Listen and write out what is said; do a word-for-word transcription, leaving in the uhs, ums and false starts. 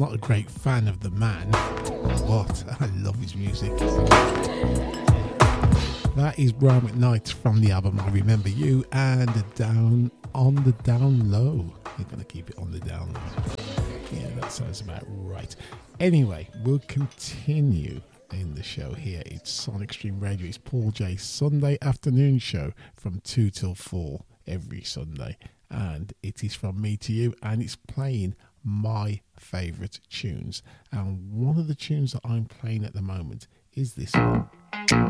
not a great fan of the man, but I love his music. That is Brian McKnight from the album I Remember You, and Down on the Down Low. You're going to keep it on the down low. Yeah, that sounds about right. Anyway, we'll continue in the show here. It's Sonic Stream Radio. It's Paul J Sunday afternoon show from two till four every Sunday. And it is from me to you, and it's playing my favourite tunes. And one of the tunes that I'm playing at the moment is this one.